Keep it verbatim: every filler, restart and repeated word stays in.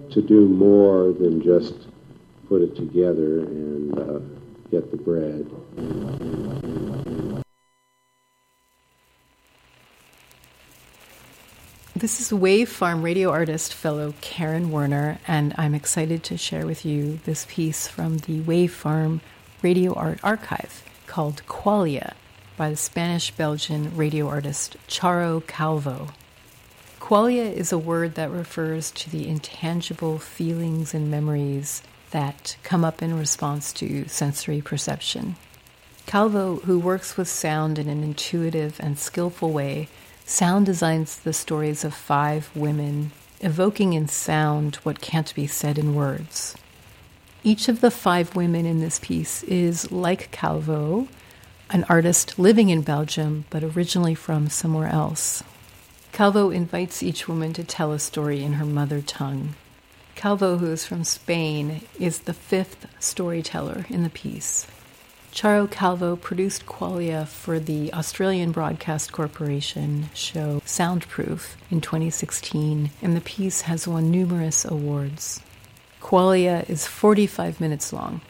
to do more than just put it together and uh, get the bread. This is Wave Farm radio artist fellow Karen Werner, and I'm excited to share with you this piece from the Wave Farm Radio Art Archive called Qualia by the Spanish-Belgian radio artist Charo Calvo. Qualia is a word that refers to the intangible feelings and memories that come up in response to sensory perception. Calvo, who works with sound in an intuitive and skillful way, sound designs the stories of five women, evoking in sound what can't be said in words. Each of the five women in this piece is, like Calvo, an artist living in Belgium, but originally from somewhere else. Calvo invites each woman to tell a story in her mother tongue. Calvo, who is from Spain, is the fifth storyteller in the piece. Charo Calvo produced Qualia for the Australian Broadcast Corporation show Soundproof in twenty sixteen, and the piece has won numerous awards. Qualia is forty-five minutes long,